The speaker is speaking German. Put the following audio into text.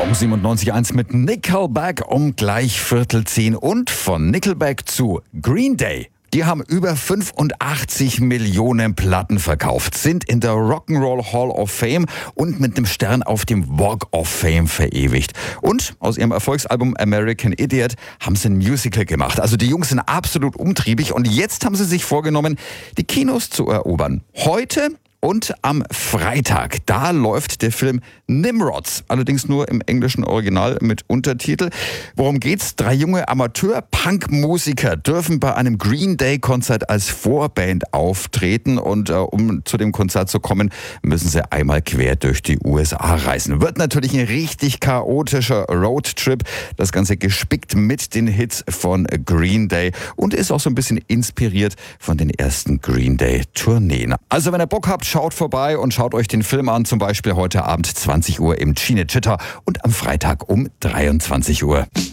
97.1 mit Nickelback um gleich 9:45 und von Nickelback zu Green Day. Die haben über 85 Millionen Platten verkauft, sind in der Rock'n'Roll Hall of Fame und mit einem Stern auf dem Walk of Fame verewigt. Und aus ihrem Erfolgsalbum American Idiot haben sie ein Musical gemacht. Also die Jungs sind absolut umtriebig und jetzt haben sie sich vorgenommen, die Kinos zu erobern. Heute und am Freitag, da läuft der Film Nimrods, allerdings nur im englischen Original mit Untertitel. Worum geht's? 3 junge Amateur-Punk-Musiker dürfen bei einem Green Day-Konzert als Vorband auftreten und um zu dem Konzert zu kommen, müssen sie einmal quer durch die USA reisen. Wird natürlich ein richtig chaotischer Roadtrip, das Ganze gespickt mit den Hits von Green Day und ist auch so ein bisschen inspiriert von den ersten Green Day-Tourneen. Also wenn ihr Bock habt, schaut vorbei und schaut euch den Film an, zum Beispiel heute Abend 20 Uhr im Cinecittà und am Freitag um 23 Uhr.